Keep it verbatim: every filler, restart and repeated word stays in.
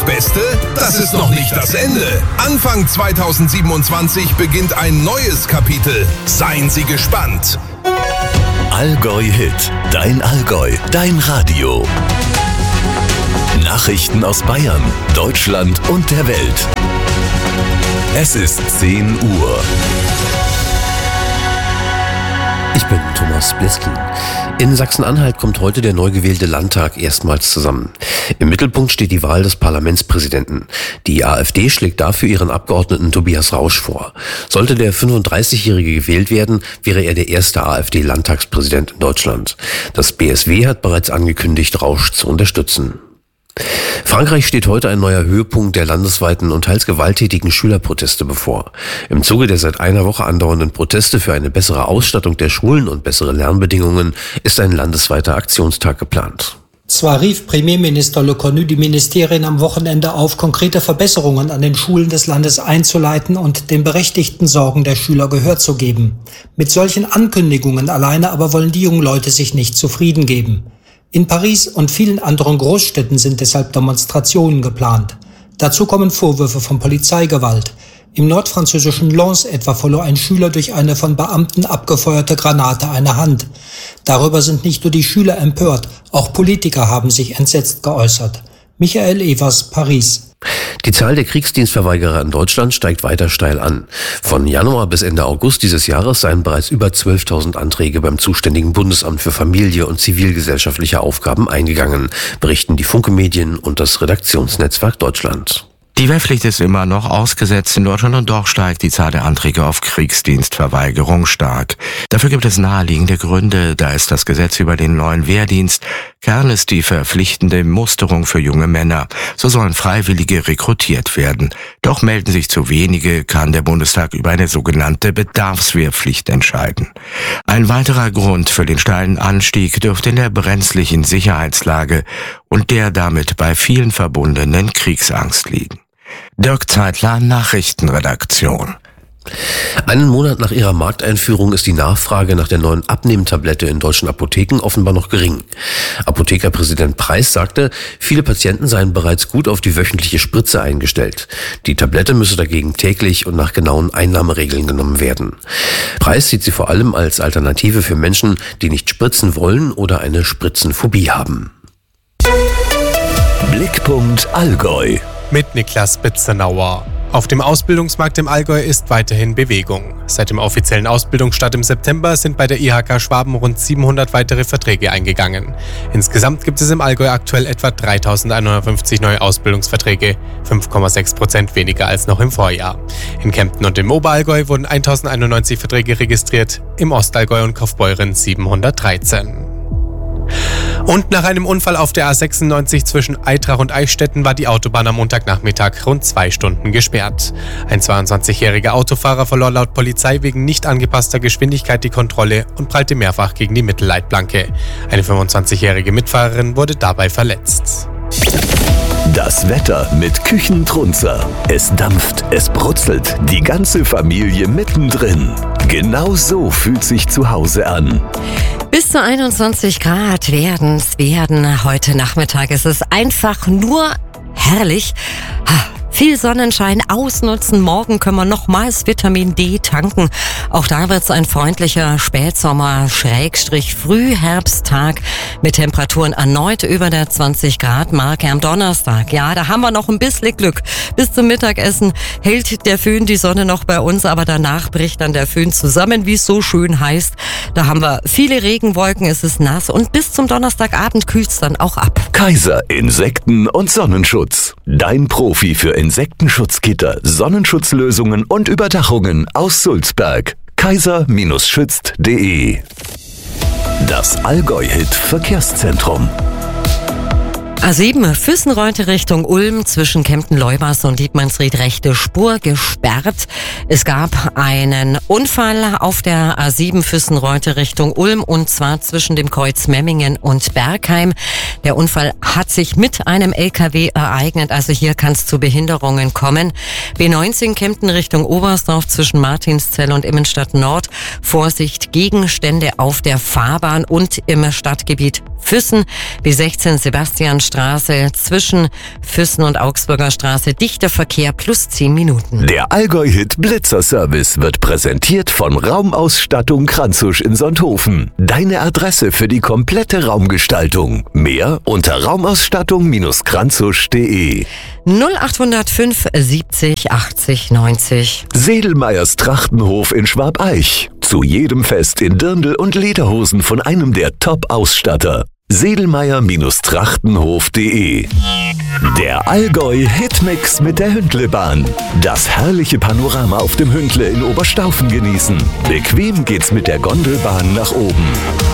das Beste? Das ist noch nicht das Ende. Anfang zweitausendsiebenundzwanzig beginnt ein neues Kapitel. Seien Sie gespannt. Allgäu Hit. Dein Allgäu. Dein Radio. Nachrichten aus Bayern, Deutschland und der Welt. Es ist zehn Uhr. Ich bin Thomas Bliskin. In Sachsen-Anhalt kommt heute der neu gewählte Landtag erstmals zusammen. Im Mittelpunkt steht die Wahl des Parlamentspräsidenten. Die AfD schlägt dafür ihren Abgeordneten Tobias Rausch vor. Sollte der fünfunddreißigjährige gewählt werden, wäre er der erste AfD-Landtagspräsident in Deutschland. Das B S W hat bereits angekündigt, Rausch zu unterstützen. Frankreich steht heute ein neuer Höhepunkt der landesweiten und teils gewalttätigen Schülerproteste bevor. Im Zuge der seit einer Woche andauernden Proteste für eine bessere Ausstattung der Schulen und bessere Lernbedingungen ist ein landesweiter Aktionstag geplant. Zwar rief Premierminister Le Cornu die Ministerien am Wochenende auf, konkrete Verbesserungen an den Schulen des Landes einzuleiten und den berechtigten Sorgen der Schüler Gehör zu geben. Mit solchen Ankündigungen alleine aber wollen die jungen Leute sich nicht zufrieden geben. In Paris und vielen anderen Großstädten sind deshalb Demonstrationen geplant. Dazu kommen Vorwürfe von Polizeigewalt. Im nordfranzösischen Lens etwa verlor ein Schüler durch eine von Beamten abgefeuerte Granate eine Hand. Darüber sind nicht nur die Schüler empört, auch Politiker haben sich entsetzt geäußert. Michael Evers, Paris. Die Zahl der Kriegsdienstverweigerer in Deutschland steigt weiter steil an. Von Januar bis Ende August dieses Jahres seien bereits über zwölftausend Anträge beim zuständigen Bundesamt für Familie und zivilgesellschaftliche Aufgaben eingegangen, berichten die Funke-Medien und das Redaktionsnetzwerk Deutschland. Die Wehrpflicht ist immer noch ausgesetzt in Deutschland und doch steigt die Zahl der Anträge auf Kriegsdienstverweigerung stark. Dafür gibt es naheliegende Gründe. Da ist das Gesetz über den neuen Wehrdienst. Kern ist die verpflichtende Musterung für junge Männer. So sollen Freiwillige rekrutiert werden. Doch melden sich zu wenige, kann der Bundestag über eine sogenannte Bedarfswehrpflicht entscheiden. Ein weiterer Grund für den steilen Anstieg dürfte in der brenzlichen Sicherheitslage und der damit bei vielen verbundenen Kriegsangst liegen. Dirk Zeitler, Nachrichtenredaktion. Einen Monat nach ihrer Markteinführung ist die Nachfrage nach der neuen Abnehmtablette in deutschen Apotheken offenbar noch gering. Apothekerpräsident Preis sagte, viele Patienten seien bereits gut auf die wöchentliche Spritze eingestellt. Die Tablette müsse dagegen täglich und nach genauen Einnahmeregeln genommen werden. Preis sieht sie vor allem als Alternative für Menschen, die nicht spritzen wollen oder eine Spritzenphobie haben. Blickpunkt Allgäu. Mit Niklas Bitzenauer. Auf dem Ausbildungsmarkt im Allgäu ist weiterhin Bewegung. Seit dem offiziellen Ausbildungsstart im September sind bei der I H K Schwaben rund siebenhundert weitere Verträge eingegangen. Insgesamt gibt es im Allgäu aktuell etwa dreitausendeinhundertfünfzig neue Ausbildungsverträge, fünf Komma sechs Prozent weniger als noch im Vorjahr. In Kempten und im Oberallgäu wurden eintausendeinundneunzig Verträge registriert, im Ostallgäu und Kaufbeuren siebenhundertdreizehn. Und nach einem Unfall auf der A sechsundneunzig zwischen Aitrach und Eichstätten war die Autobahn am Montagnachmittag rund zwei Stunden gesperrt. Ein zweiundzwanzigjähriger Autofahrer verlor laut Polizei wegen nicht angepasster Geschwindigkeit die Kontrolle und prallte mehrfach gegen die Mittelleitplanke. Eine fünfundzwanzigjährige Mitfahrerin wurde dabei verletzt. Das Wetter mit Küchentrunzer. Es dampft, es brutzelt, die ganze Familie mittendrin. Genau so fühlt sich zu Hause an. Bis zu einundzwanzig Grad werden es werden. Heute Nachmittag ist es einfach nur herrlich. Viel Sonnenschein ausnutzen. Morgen können wir nochmals Vitamin D tanken. Auch da wird es ein freundlicher Spätsommer, Schrägstrich Frühherbsttag mit Temperaturen erneut über der zwanzig Grad Marke am Donnerstag. Ja, da haben wir noch ein bisschen Glück. Bis zum Mittagessen hält der Föhn die Sonne noch bei uns, aber danach bricht dann der Föhn zusammen, wie es so schön heißt. Da haben wir viele Regenwolken, es ist nass und bis zum Donnerstagabend kühlt es dann auch ab. Kaiser Insekten- und Sonnenschutz. Dein Profi für Insektenschutzgitter, Sonnenschutzlösungen und Überdachungen aus Sulzberg. kaiser schützt punkt de. Das Allgäu-Hit Verkehrszentrum. A sieben, Füssenreute Richtung Ulm, zwischen Kempten-Leubers und Dietmannsried rechte Spur gesperrt. Es gab einen Unfall auf der A sieben Füssenreute Richtung Ulm und zwar zwischen dem Kreuz Memmingen und Bergheim. Der Unfall hat sich mit einem L K W ereignet, also hier kann es zu Behinderungen kommen. B neunzehn Kempten Richtung Oberstdorf zwischen Martinszell und Immenstadt Nord. Vorsicht, Gegenstände auf der Fahrbahn und im Stadtgebiet Füssen, B sechzehn Sebastianstraße zwischen Füssen und Augsburger Straße. Dichter Verkehr plus zehn Minuten. Der Allgäu-Hit Blitzer-Service wird präsentiert von Raumausstattung Kranzusch in Sonthofen. Deine Adresse für die komplette Raumgestaltung. Mehr unter raumausstattung Bindestrich kranzusch punkt de. null acht null fünf siebzig achtzig neunzig. Sedelmeyers Trachtenhof in Schwabeich. Zu jedem Fest in Dirndl und Lederhosen von einem der Top-Ausstatter. Sedelmeyer Bindestrich Trachtenhof punkt de. Der Allgäu Hitmix mit der Hündlebahn. Das herrliche Panorama auf dem Hündle in Oberstaufen genießen. Bequem geht's mit der Gondelbahn nach oben.